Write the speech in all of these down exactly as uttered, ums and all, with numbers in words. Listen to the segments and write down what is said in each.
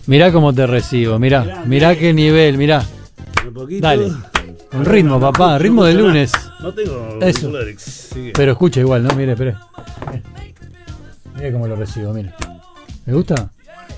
Mirá cómo te recibo, mirá, mirá, mirá qué nivel, mirá. Un poquito. Dale. Un ritmo, papá, no, ritmo no de nada. lunes. No tengo Eso. que... Pero escucha igual, ¿no? Mire, espere. Mira cómo lo recibo, mire. ¿Me gusta?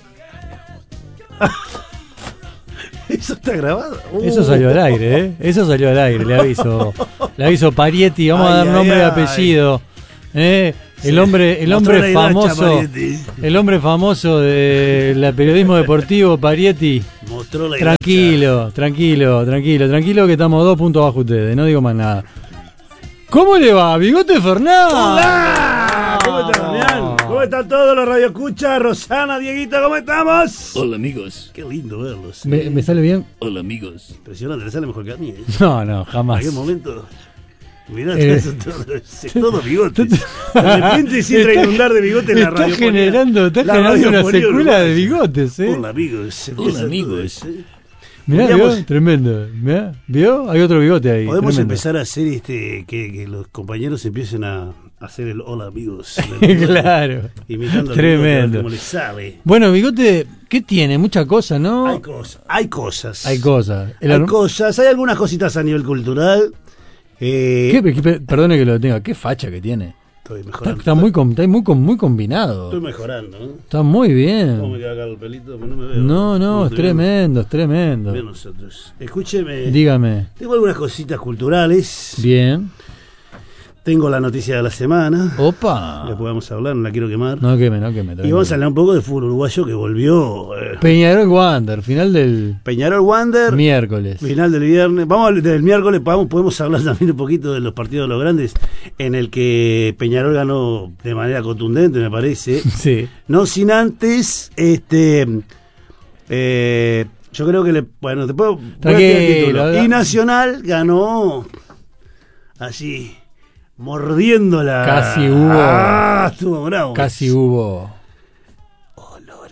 Eso está grabado. Uh. Eso salió al aire, ¿eh? Eso salió al aire, le aviso. Le aviso Parietti, vamos Ay, a dar ay, nombre y ay. apellido. ¿Eh? El Sí. hombre, el Mostró hombre la hilacha, famoso, Parietti. el hombre famoso del periodismo deportivo, Parietti. Mostró la Tranquilo, tranquilo, tranquilo, tranquilo que estamos dos puntos bajo ustedes, no digo más nada. ¿Cómo le va, Bigote Fernández? ¡Hola! ¿Cómo están, Damián? ¿Cómo están todos los radioescuchas? Rosana, Dieguito, ¿cómo estamos? Hola amigos. Qué lindo verlos. ¿Me, me sale bien? Hola amigos. Impresionante, le sale mejor que a mí. ¿eh? No, no, En jamás. aquel momento. Mirá, Eh. eso todo, es todo bigotes. De repente se entra a inundar de bigotes en la Está radio. generando, está generando una secuela de bigotes, ¿eh? Hola amigos. Hola, Empieza amigos. todo, ¿eh? Mirá, Podríamos- ¿vio? Tremendo. Mirá, ¿vio? Hay otro bigote ahí. Podemos tremendo. empezar a hacer este que, que los compañeros empiecen a hacer el hola amigos. Claro. Imitando al Tremendo. bigote, a ver cómo les sale. Bueno, Bigote, ¿qué tiene? Mucha cosa, ¿no? Hay cosas. Hay cosas. Hay cosas. El Hay ar- cosas. Hay algunas cositas a nivel cultural. Eh, ¿Qué, qué- perdone que lo tenga. ¿Qué facha que tiene? Estoy Está, mejorando. está muy, com- está muy, com- muy combinado. Estoy mejorando, ¿no? Está muy ¿Cómo me bien. queda acá el pelito? No me veo. No, no, es estoy tremendo, es viendo. tremendo. Bien nosotros. Escúcheme. Dígame. Tengo algunas cositas culturales. Bien. Tengo la noticia de la semana. Opa. Le podemos hablar, no la quiero quemar. No queme, no queme. Y tranquilo. vamos a hablar un poco de fútbol uruguayo que volvió. eh, Peñarol Wander, final del Peñarol Wander. miércoles. Final del viernes. Vamos a hablar del miércoles. Podemos, podemos hablar también un poquito de los partidos de los grandes, en el que Peñarol ganó de manera contundente, me parece. Sí. No sin antes, este. eh, yo creo que le. Bueno, te puedo. voy a tirar el Tranquilo, título. da- Y Nacional ganó. Así. Mordiéndola. Casi hubo. Ah, estuvo bravo. Casi hubo. Olor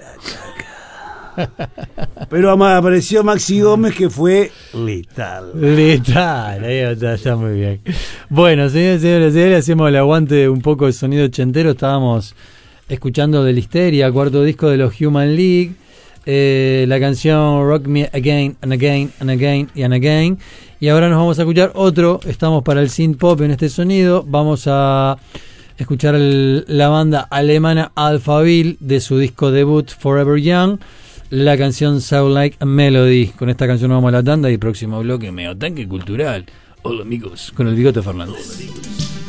a caca. Pero ama- apareció Maxi Gómez, que fue letal. Letal, ahí está, está muy bien. Bueno, señores, señores, señores, hacemos el aguante un poco de sonido ochentero. Estábamos escuchando de Listeria, cuarto disco de los Human League, eh, la canción Rock Me Again and Again and Again and Again. Y ahora nos vamos a escuchar otro. Estamos para el synth pop en este sonido. Vamos a escuchar el- la banda alemana Alphaville de su disco debut Forever Young. La canción Sound Like a Melody. Con esta canción nos vamos a la tanda y próximo bloque Medio Tanque Cultural. Hola amigos. Con el Bigote Fernández.